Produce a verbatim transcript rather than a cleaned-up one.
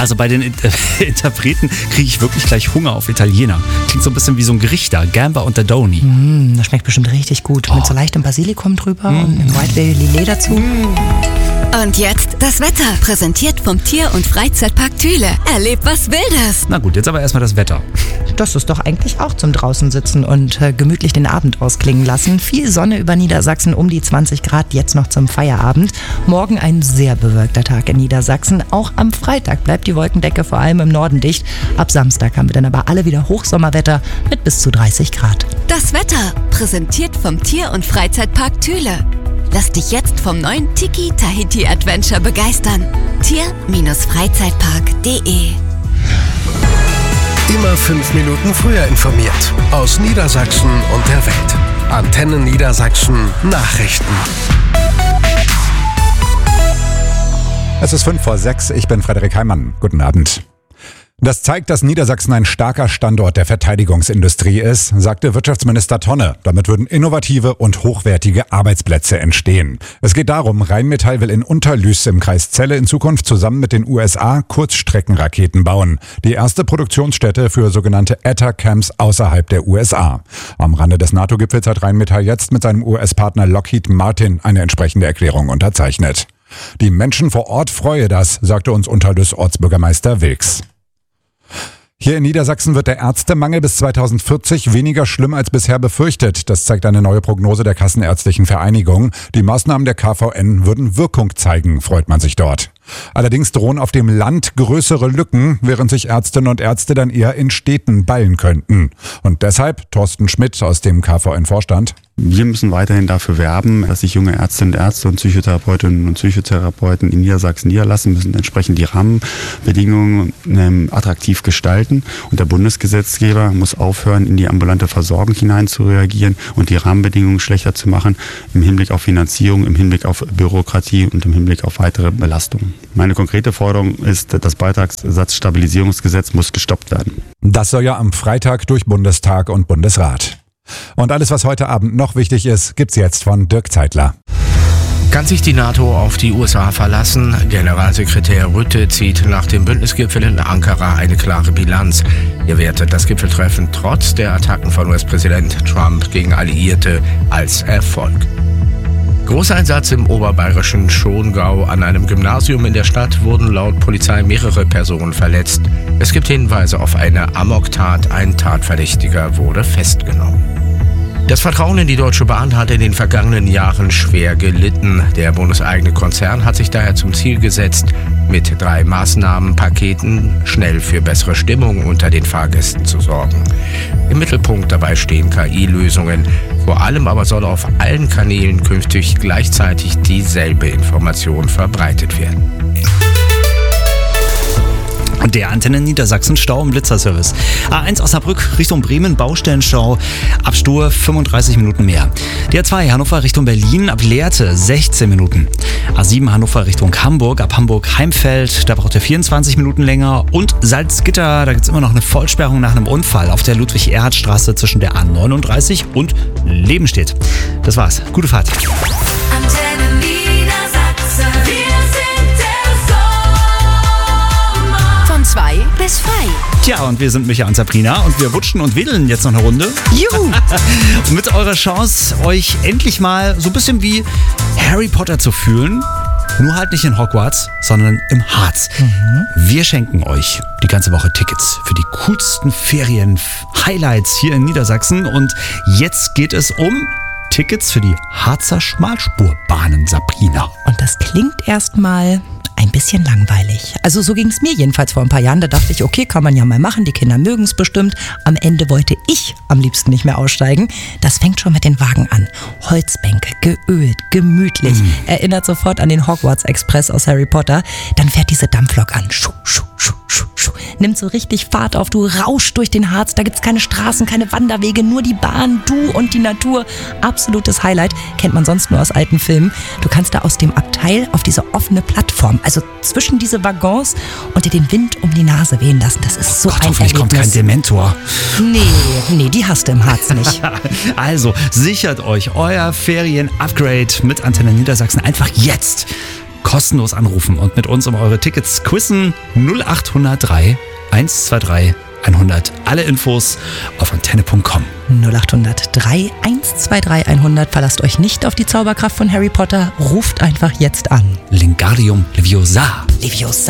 Also bei den Inter- Interpreten kriege ich wirklich gleich Hunger auf Italiener. Klingt so ein bisschen wie so ein Gericht da, Gamba und der Doni. Mm, das schmeckt bestimmt richtig gut. Oh. Mit so leichtem Basilikum drüber Mm. und einem White Lillet dazu. Mm. Und jetzt das Wetter, präsentiert vom Tier- und Freizeitpark Thüle. Erlebt was Wildes. Na gut, jetzt aber erstmal das Wetter. Das ist doch eigentlich auch zum draußen sitzen und äh, gemütlich den Abend ausklingen lassen. Viel Sonne über Niedersachsen, um die zwanzig Grad, jetzt noch zum Feierabend. Morgen ein sehr bewölkter Tag in Niedersachsen. Auch am Freitag bleibt die Wolkendecke vor allem im Norden dicht. Ab Samstag haben wir dann aber alle wieder Hochsommerwetter mit bis zu dreißig Grad. Das Wetter, präsentiert vom Tier- und Freizeitpark Thüle. Lass dich jetzt vom neuen Tiki Tahiti Adventure begeistern. Tier-Freizeitpark punkt de Immer fünf Minuten früher informiert. Aus Niedersachsen und der Welt. Antenne Niedersachsen Nachrichten. Es ist fünf vor sechs, ich bin Frederik Heimann. Guten Abend. Das zeigt, dass Niedersachsen ein starker Standort der Verteidigungsindustrie ist, sagte Wirtschaftsminister Tonne. Damit würden innovative und hochwertige Arbeitsplätze entstehen. Es geht darum, Rheinmetall will in Unterlüß im Kreis Celle in Zukunft zusammen mit den U S A Kurzstreckenraketen bauen. Die erste Produktionsstätte für sogenannte ATAC-Camps außerhalb der U S A. Am Rande des NATO-Gipfels hat Rheinmetall jetzt mit seinem U S-Partner Lockheed Martin eine entsprechende Erklärung unterzeichnet. Die Menschen vor Ort freue das, sagte uns Unterlüß Ortsbürgermeister Wilks. Hier in Niedersachsen wird der Ärztemangel bis zweitausendvierzig weniger schlimm als bisher befürchtet. Das zeigt eine neue Prognose der Kassenärztlichen Vereinigung. Die Maßnahmen der K V N würden Wirkung zeigen, freut man sich dort. Allerdings drohen auf dem Land größere Lücken, während sich Ärztinnen und Ärzte dann eher in Städten ballen könnten. Und deshalb, Thorsten Schmidt aus dem K V N-Vorstand: Wir müssen weiterhin dafür werben, dass sich junge Ärztinnen und Ärzte und Psychotherapeutinnen und Psychotherapeuten in Niedersachsen niederlassen, müssen entsprechend die Rahmenbedingungen ähm, attraktiv gestalten. Und der Bundesgesetzgeber muss aufhören, in die ambulante Versorgung hinein zu reagieren und die Rahmenbedingungen schlechter zu machen im Hinblick auf Finanzierung, im Hinblick auf Bürokratie und im Hinblick auf weitere Belastungen. Meine konkrete Forderung ist, das Beitragssatzstabilisierungsgesetz muss gestoppt werden. Das soll ja am Freitag durch Bundestag und Bundesrat. Und alles, was heute Abend noch wichtig ist, gibt's jetzt von Dirk Zeitler. Kann sich die NATO auf die U S A verlassen? Generalsekretär Rutte zieht nach dem Bündnisgipfel in Ankara eine klare Bilanz. Er wertet das Gipfeltreffen trotz der Attacken von U S-Präsident Trump gegen Alliierte als Erfolg. Großeinsatz im oberbayerischen Schongau. An einem Gymnasium in der Stadt wurden laut Polizei mehrere Personen verletzt. Es gibt Hinweise auf eine Amoktat. Ein Tatverdächtiger wurde festgenommen. Das Vertrauen in die Deutsche Bahn hat in den vergangenen Jahren schwer gelitten. Der bundeseigene Konzern hat sich daher zum Ziel gesetzt, mit drei Maßnahmenpaketen schnell für bessere Stimmung unter den Fahrgästen zu sorgen. Im Mittelpunkt dabei stehen K I-Lösungen. Vor allem aber soll auf allen Kanälen künftig gleichzeitig dieselbe Information verbreitet werden. Der Antenne Niedersachsen Stau im Blitzerservice. A eins Osnabrück Richtung Bremen, Baustellenstau, ab Stur fünfunddreißig Minuten mehr. D A zwei Hannover Richtung Berlin, ab Lehrte sechzehn Minuten. A sieben Hannover Richtung Hamburg, ab Hamburg-Heimfeld, da braucht er vierundzwanzig Minuten länger. Und Salzgitter, da gibt es immer noch eine Vollsperrung nach einem Unfall auf der Ludwig-Erhard-Straße zwischen der A neununddreißig und Lebenstedt. Das war's. Gute Fahrt. Antenne Niedersachsen, wir sind der Sommer. Von zwei bis frei. Tja, und wir sind Micha und Sabrina und wir wutschen und wedeln jetzt noch eine Runde. Juhu! Mit eurer Chance, euch endlich mal so ein bisschen wie Harry Potter zu fühlen. Nur halt nicht in Hogwarts, sondern im Harz. Mhm. Wir schenken euch die ganze Woche Tickets für die coolsten Ferien-Highlights hier in Niedersachsen. Und jetzt geht es um Tickets für die Harzer Schmalspurbahnen, Sabrina. Und das klingt erstmal ein bisschen langweilig. Also so ging es mir jedenfalls vor ein paar Jahren. Da dachte ich, okay, kann man ja mal machen, die Kinder mögen es bestimmt. Am Ende wollte ich am liebsten nicht mehr aussteigen. Das fängt schon mit den Wagen an. Holzbänke, geölt, gemütlich. Mhm. Erinnert sofort an den Hogwarts Express aus Harry Potter. Dann fährt diese Dampflok an. Schuh, schuh, schuh, schuh, schuh. Nimmt so richtig Fahrt auf. Du rauschst durch den Harz. Da gibt's keine Straßen, keine Wanderwege, nur die Bahn, du und die Natur. Absolutes Highlight. Kennt man sonst nur aus alten Filmen. Du kannst da aus dem Abteil auf diese offene Plattform, also zwischen diese Waggons, und dir den Wind um die Nase wehen lassen. Das ist so Gott, ein hoffentlich Erlebnis. kommt kein Dementor. Nee, nee, die hast du im Harz nicht. Also sichert euch euer Ferien-Upgrade mit Antenne Niedersachsen einfach jetzt. kostenlos anrufen und mit uns um eure Tickets quizzen. null acht null drei eins zwei drei hundert. Alle Infos auf antenne punkt com. null acht null drei eins zwei drei hundert. Verlasst euch nicht auf die Zauberkraft von Harry Potter. Ruft einfach jetzt an. Wingardium Leviosa. Leviosa.